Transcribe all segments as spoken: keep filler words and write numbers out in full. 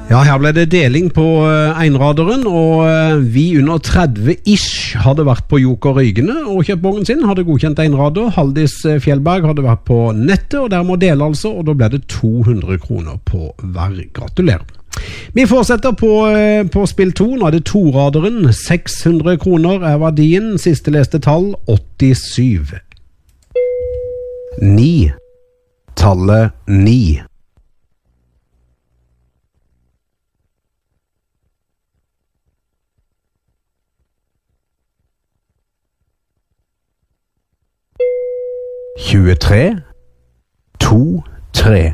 Ja, her ble det deling på einraderen, og vi under tretti-ish hadde vært på Joker Rygene og kjøpt bongen sin, hadde godkjent einrader. Haldis Fjellberg hadde vært på nettet, og der må dele altså, og da ble det to hundre kroner på hver. Gratulerer. Vi fortsetter på, på spill to. Nå er det to-raderen. seks hundre kroner er verdien. Siste leste tall åttisyv. Ni. Tallet ni. tjuetre. To. Tre.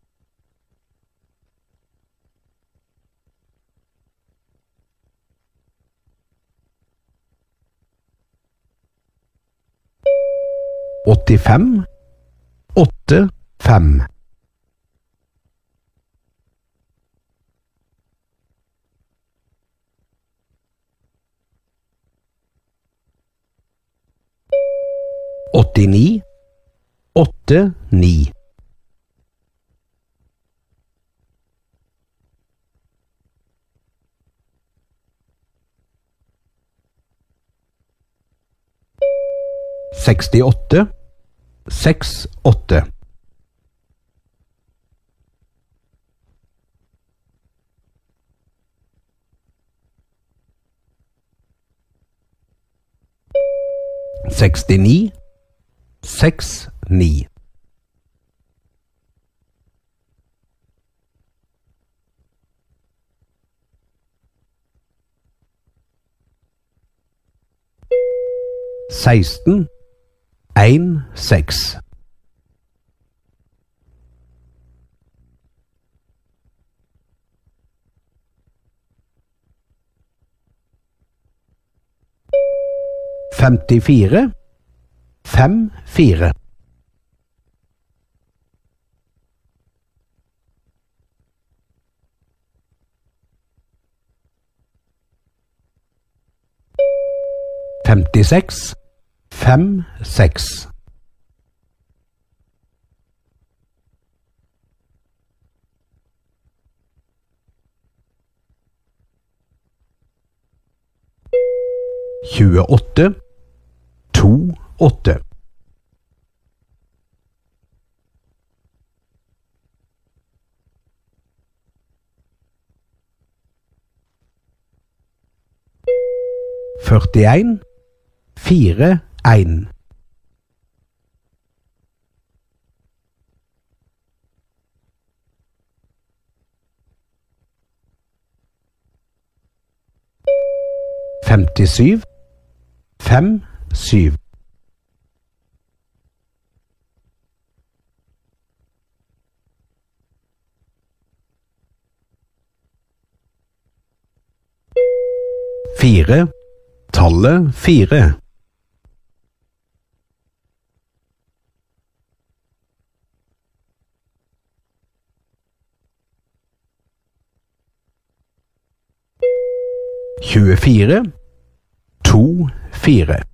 åttifem. Åtte. Fem. åttini. Åtte. Ni. sekstiåtte. Seks. Åtte. sekstini. Seks. Ni. seksten. En. Seks. femtifire. Fem. Fire. femtiseks. Fem. Seks. tjueåtte. To. Åtte. førtien. Fire. En. femtisyv. Fem. Syv. Fire. Tallet fire. tjuefire. To. Fire.